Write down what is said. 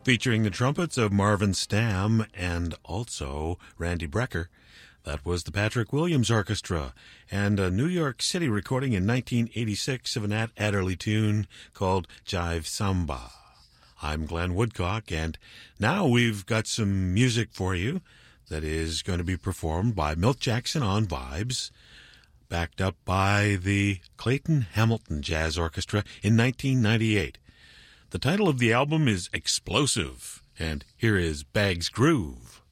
featuring the trumpets of Marvin Stamm and also Randy Brecker. That was the Patrick Williams Orchestra and a New York City recording in 1986 of an Nat Adderley tune called Jive Samba. I'm Glenn Woodcock, and now we've got some music for you that is going to be performed by Milt Jackson on Vibes, backed up by the Clayton Hamilton Jazz Orchestra in 1998. The title of the album is Explosive, and here is Bag's Groove.